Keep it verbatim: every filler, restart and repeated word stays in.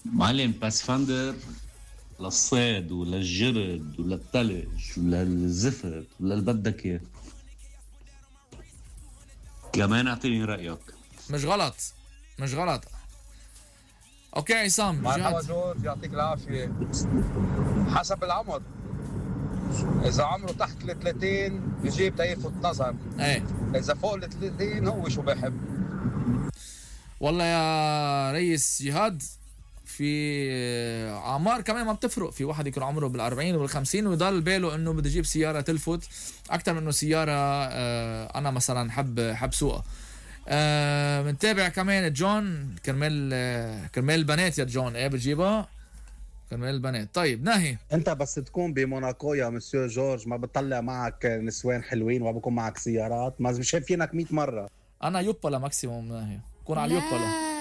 معلم باسفندر للصيد وللجرد وللثلج وللزفت وللي بدك اياه. كمان اعطيني رايك. مش غلط مش غلط. اوكي عصام مرحبا جهاد. جورج، يعطيك العافية. حسب العمر، إذا عمره تحت ال ثلاثين بجيب تيفوت نظر. ايه إذا فوق ال ثلاثين هو شو بحب. والله يا ريس جهاد، في اعمار كمان ما بتفرق. في واحد يكون عمره بالأربعين وبالخمسين ويضل باله انه بده يجيب سياره تلفت اكثر من انه سياره آه انا مثلا حب حب سوقها. آه بنتابع كمان جون كرمال آه كرمال البنات. يا جون ايه بتجيبها كرمال البنات. طيب ناهي، انت بس تكون بموناكو يا مسيو جورج ما بتطلع معك نسوان حلوين وبكون معك سيارات؟ ما شايفينك مئة مرة. انا يوبا ماكسيموم ناهي كون على اليوبا.